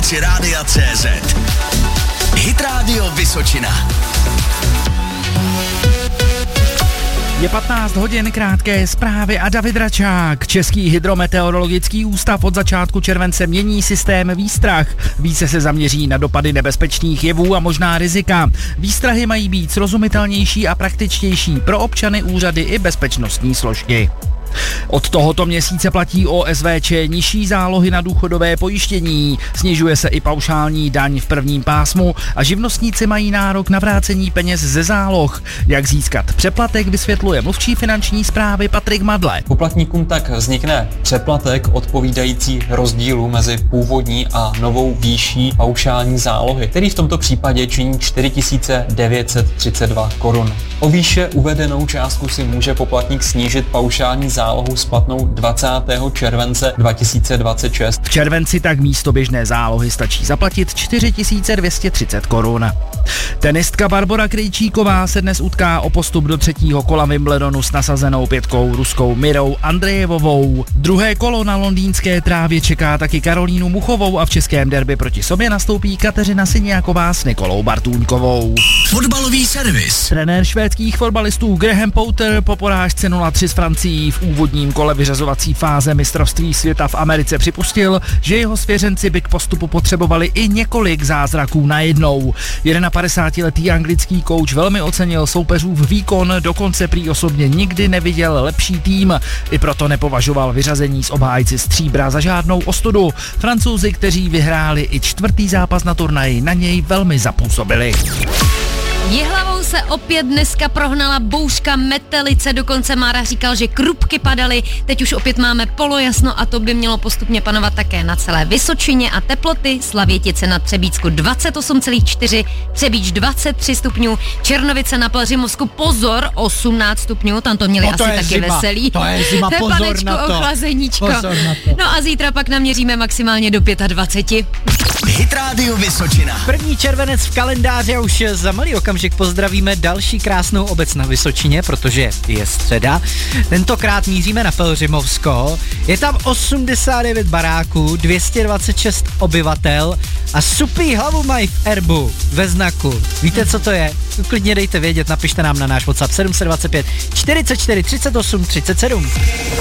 aplikaci Rádia CZ. Hit Radio Vysočina. Je 15 hodin, krátké zprávy a David Račák. Český hydrometeorologický ústav od začátku července mění systém výstrah. Více se zaměří na dopady nebezpečných jevů a možná rizika. Výstrahy mají být srozumitelnější a praktičtější pro občany, úřady i bezpečnostní složky. Od tohoto měsíce platí OSVČ nižší zálohy na důchodové pojištění, snižuje se i paušální daň v prvním pásmu a živnostníci mají nárok na vrácení peněz ze záloh. Jak získat přeplatek, vysvětluje mluvčí finanční správy Patrik Madle. Poplatníkům tak vznikne přeplatek odpovídající rozdílu mezi původní a novou výší paušální zálohy, který v tomto případě činí 4932 korun. O výše uvedenou částku si může poplatník snížit paušální zálohu splatnou 20. července 2026. V červenci tak místo běžné zálohy stačí zaplatit 4230 korun. Tenistka Barbora Krejčíková se dnes utká o postup do třetího kola Wimbledonu s nasazenou pětkou ruskou Mirou Andrejevovou. Druhé kolo na londýnské trávě čeká taky Karolínu Muchovou a v českém derby proti sobě nastoupí Kateřina Siniaková s Nikolou Bartůňkovou. Fotbalový servis. Trenér švédských fotbalistů Graham Potter po porážce 0-3 s Francií v úvodním kole vyřazovací fáze mistrovství světa v Americe připustil, že jeho svěřenci by k postupu potřebovali i několik zázraků najednou. 51letý anglický kouč velmi ocenil soupeřův výkon, dokonce prý osobně nikdy neviděl lepší tým, i proto nepovažoval vyřazení z obhájci stříbra za žádnou ostudu. Francouzi, kteří vyhráli i čtvrtý zápas na turnaji, na něj velmi zapůsobili. Jihlavou se opět dneska prohnala bouřka metelice, dokonce Mára říkal, že krupky padaly, teď už opět máme polojasno a to by mělo postupně panovat také na celé Vysočině a teploty Slavětice nad Třebíčsku 28,4, Třebíč 23 stupňů, Černovice na Pelhřimovsku pozor 18 stupňů, tam to měli asi taky zima. Veselý. To je zima, pozor na to. Ochlazeníčko. Pozor na to. No a zítra pak naměříme maximálně do 25. Hit Radio Vysočina. 1. červenec v kalendáři a už za malý okamžik pozdravíme další krásnou obec na Vysočině, protože je středa. Tentokrát míříme na Pelhřimovsko. Je tam 89 baráků, 226 obyvatel a supí hlavu mají v erbu ve znaku. Víte, co to je? Klidně dejte vědět, napište nám na náš WhatsApp 725 44 38 37.